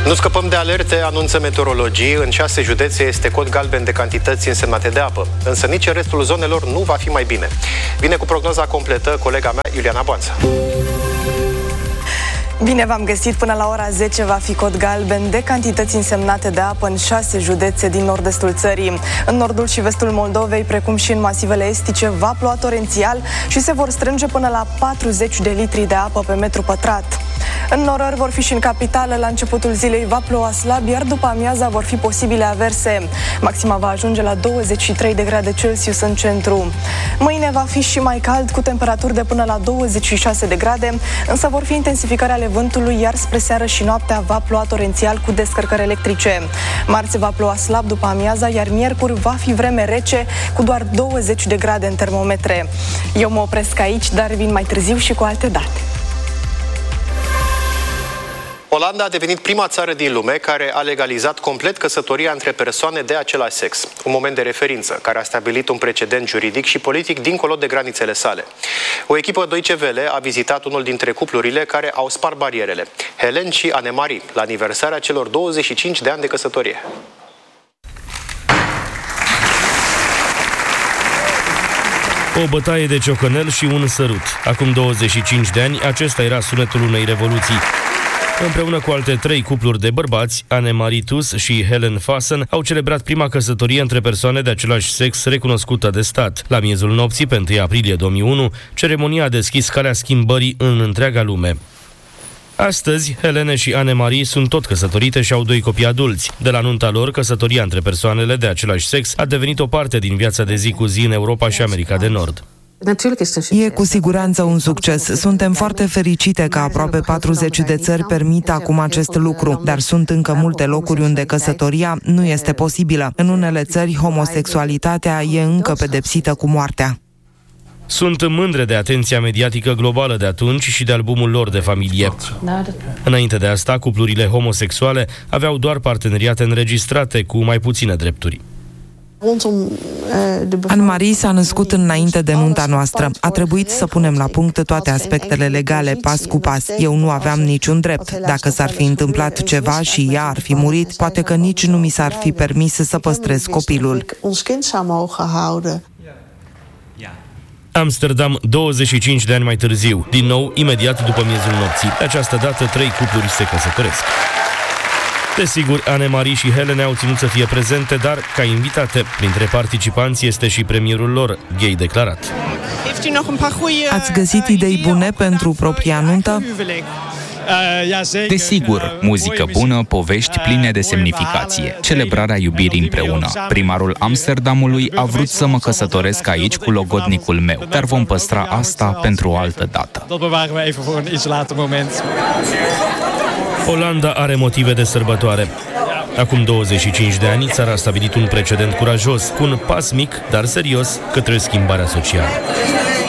Nu scăpăm de alerte, anunță meteorologii. În 6 județe este cod galben de cantități însemnate de apă. Însă nici în restul zonelor nu va fi mai bine. Vine cu prognoza completă colega mea, Iuliana Boanța. Bine v-am găsit! Până la ora 10 va fi cod galben de cantități însemnate de apă în 6 județe din nord-estul țării. În nordul și vestul Moldovei, precum și în masivele estice, va ploua torențial și se vor strânge până la 40 de litri de apă pe metru pătrat. În norări vor fi și în capitală. La începutul zilei va ploua slab, iar după amiaza vor fi posibile averse. Maxima va ajunge la 23 de grade Celsius în centru. Mâine va fi și mai cald, cu temperaturi de până la 26 de grade, însă vor fi intensificări ale vântului, iar spre seară și noaptea va ploua torențial cu descărcări electrice. Marți va ploua slab după amiaza, iar miercuri va fi vreme rece, cu doar 20 de grade în termometre. Eu mă opresc aici, dar vin mai târziu și cu alte date. Olanda a devenit prima țară din lume care a legalizat complet căsătoria între persoane de același sex. Un moment de referință care a stabilit un precedent juridic și politic dincolo de granițele sale. O echipă Deutsche Welle a vizitat unul dintre cuplurile care au spart barierele, Helen și Annemarie, la aniversarea celor 25 de ani de căsătorie. O bătaie de ciocănel și un sărut. Acum 25 de ani, acesta era sunetul unei revoluții. Împreună cu alte 3 cupluri de bărbați, Annemarie Tus și Helen Fassen au celebrat prima căsătorie între persoane de același sex recunoscută de stat. La miezul nopții, pe 1 aprilie 2001, ceremonia a deschis calea schimbării în întreaga lume. Astăzi, Helene și Annemarie sunt tot căsătorite și au 2 copii adulți. De la nunta lor, căsătoria între persoanele de același sex a devenit o parte din viața de zi cu zi în Europa și America de Nord. E cu siguranță un succes. Suntem foarte fericite că aproape 40 de țări permit acum acest lucru, dar sunt încă multe locuri unde căsătoria nu este posibilă. În unele țări, homosexualitatea e încă pedepsită cu moartea. Sunt mândre de atenția mediatică globală de atunci și de albumul lor de familie. Înainte de asta, cuplurile homosexuale aveau doar parteneriate înregistrate cu mai puține drepturi. Annemarie s-a născut înainte de nunta noastră. A trebuit să punem la punct toate aspectele legale, pas cu pas. Eu nu aveam niciun drept. Dacă s-ar fi întâmplat ceva și ea ar fi murit, poate că nici nu mi s-ar fi permis să păstrez copilul. Amsterdam, 25 de ani mai târziu. Din nou, imediat după miezul nopții. De această dată, 3 cupluri se căsătoresc. Desigur, Annemarie și Helene au ținut să fie prezente, dar ca invitate. Printre participanți este și premierul lor, gay declarat. Ați găsit idei bune pentru propria nuntă? Desigur, muzică bună, povești pline de semnificație, celebrarea iubirii împreună. Primarul Amsterdamului a vrut să mă căsătoresc aici cu logodnicul meu, dar vom păstra asta pentru o altă dată. Olanda are motive de sărbătoare. Acum 25 de ani, țara a stabilit un precedent curajos, cu un pas mic, dar serios, către schimbarea socială.